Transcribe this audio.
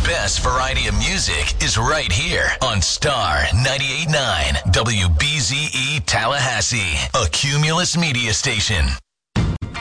best variety of music is right here on Star 98.9 WBZE Tallahassee, a Cumulus media station.